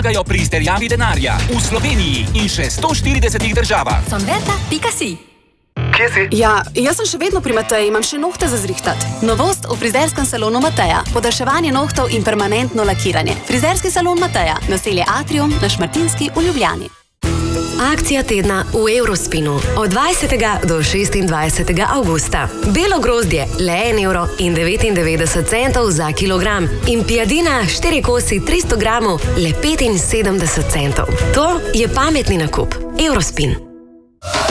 Gajo pri izterjavi denarja v Sloveniji in še 140 državah. Sonverta.si. Kje si? Ja, jaz sem še vedno pri Mateji, imam še nohte za zrihtat. Novost v frizerskem salonu Mateja. Podaljševanje nohtov in permanentno lakiranje. Frizerski salon Mateja. Naselje Atrium na Šmartinski v Ljubljani. Akcija tedna v Eurospinu od 20. do 26. avgusta. Belo grozdje le €1,99 za kilogram in pijadina 4 kosi 300 gramov le 75 centov. To je pametni nakup. Eurospin.